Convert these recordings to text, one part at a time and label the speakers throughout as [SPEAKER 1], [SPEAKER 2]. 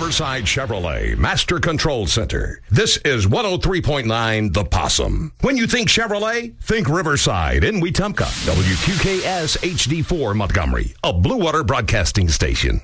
[SPEAKER 1] Riverside Chevrolet Master Control Center. This is 103.9 The Possum. When you think Chevrolet, think Riverside in Wetumpka. WQKS HD4 Montgomery, a Blue Water Broadcasting station.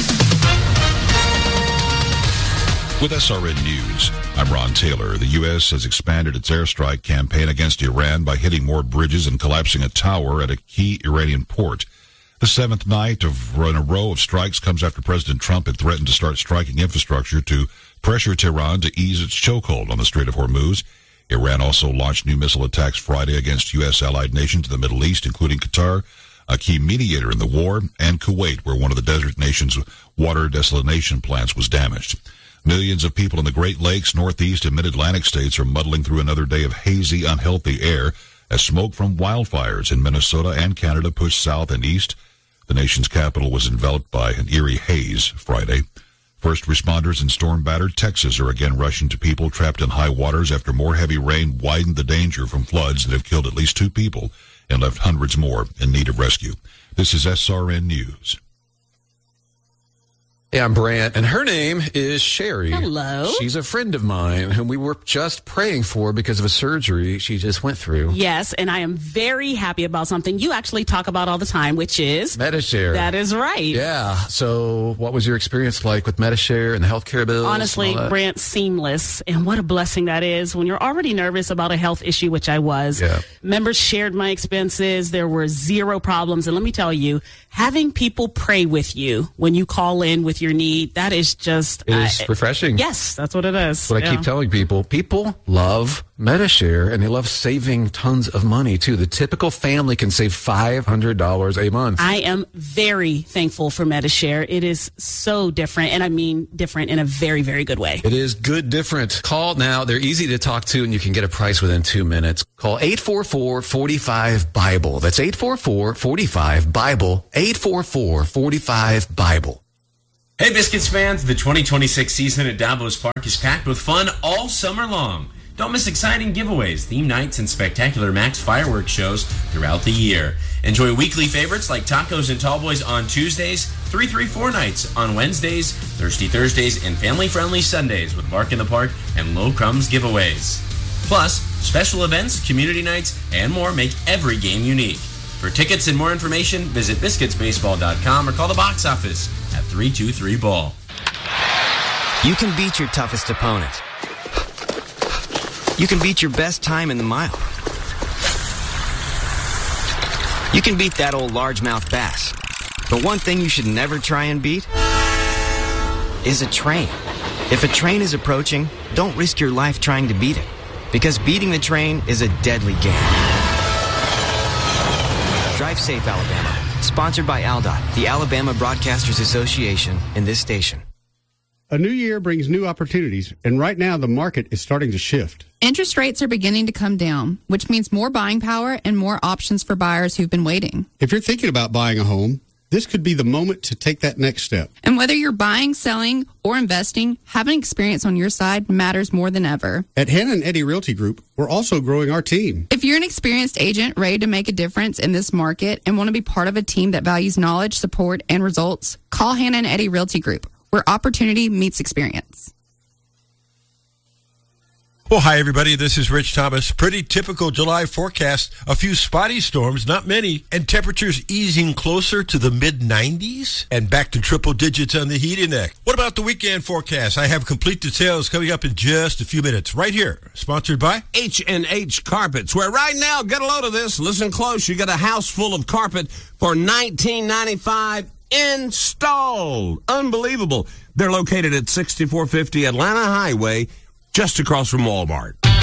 [SPEAKER 2] With SRN News, I'm Ron Taylor. The U.S. has expanded its airstrike campaign against Iran by hitting more bridges and collapsing a tower at a key Iranian port. The seventh night in a row of strikes comes after President Trump had threatened to start striking infrastructure to pressure Tehran to ease its chokehold on the Strait of Hormuz. Iran also launched new missile attacks Friday against U.S. allied nations in the Middle East, including Qatar, a key mediator in the war, and Kuwait, where one of the desert nation's water desalination plants was damaged. Millions of people in the Great Lakes, Northeast, and Mid-Atlantic states are muddling through another day of hazy, unhealthy air as smoke from wildfires in Minnesota and Canada pushed south and east. The nation's capital was enveloped by an eerie haze Friday. First responders in storm-battered Texas are again rushing to people trapped in high waters after more heavy rain widened the danger from floods that have killed at least 2 people and left hundreds more in need of rescue. This is SRN News.
[SPEAKER 3] Hey, I'm Brant, and her name is Sherry.
[SPEAKER 4] Hello.
[SPEAKER 3] She's a friend of mine whom we were just praying for because of a surgery she just went through.
[SPEAKER 4] Yes, and I am very happy about something you actually talk about all the time, which is
[SPEAKER 3] Medi-Share.
[SPEAKER 4] That is right.
[SPEAKER 3] Yeah. So what was your experience like with Medi-Share and the healthcare bills?
[SPEAKER 4] Honestly, Brant, seamless. And what a blessing that is when you're already nervous about a health issue, which I was.
[SPEAKER 3] Yeah.
[SPEAKER 4] Members shared my expenses. There were 0 problems. And let me tell you, having people pray with you when you call in with your need, that is just...
[SPEAKER 3] It's refreshing.
[SPEAKER 4] Yes, that's what it is.
[SPEAKER 3] What I keep telling people. People love Medi-Share, and they love saving tons of money, too. The typical family can save $500 a month.
[SPEAKER 4] I am very thankful for Medi-Share. It is so different, and I mean different in a very, very good way.
[SPEAKER 3] It is good different. Call now. They're easy to talk to, and you can get a price within 2 minutes. Call 844-45-BIBLE. That's 844-45-BIBLE. 844-45-BIBLE.
[SPEAKER 5] Hey, Biscuits fans, the 2026 season at Davos Park is packed with fun all summer long. Don't miss exciting giveaways, theme nights, and spectacular Max fireworks shows throughout the year. Enjoy weekly favorites like tacos and tall boys on Tuesdays, 334 nights on Wednesdays, Thirsty Thursdays, and family-friendly Sundays with Bark in the Park and Low Crumbs giveaways. Plus, special events, community nights, and more make every game unique. For tickets and more information, visit biscuitsbaseball.com or call the box office at 323-BALL.
[SPEAKER 6] You can beat your toughest opponent. You can beat your best time in the mile. You can beat that old largemouth bass. But one thing you should never try and beat is a train. If a train is approaching, don't risk your life trying to beat it, because beating the train is a deadly game. Drive safe, Alabama. Sponsored by ALDOT, the Alabama Broadcasters Association, and this station.
[SPEAKER 7] A new year brings new opportunities, and right now the market is starting to shift.
[SPEAKER 8] Interest rates are beginning to come down, which means more buying power and more options for buyers who've been waiting.
[SPEAKER 7] If you're thinking about buying a home, this could be the moment to take that next step.
[SPEAKER 8] And whether you're buying, selling, or investing, having experience on your side matters more than ever.
[SPEAKER 7] At Hannah and Eddie Realty Group, we're also growing our team.
[SPEAKER 8] If you're an experienced agent ready to make a difference in this market and want to be part of a team that values knowledge, support, and results, call Hannah and Eddie Realty Group, where opportunity meets experience.
[SPEAKER 9] Well, hi, everybody. This is Rich Thomas. Pretty typical July forecast. A few spotty storms, not many, and temperatures easing closer to the mid-90s and back to triple digits on the heat index. What about the weekend forecast? I have complete details coming up in just a few minutes right here. Sponsored by
[SPEAKER 10] H&H Carpets, where right now, get a load of this. Listen close. You got a house full of carpet for $19.95 installed. Unbelievable. They're located at 6450 Atlanta Highway, just across from Walmart.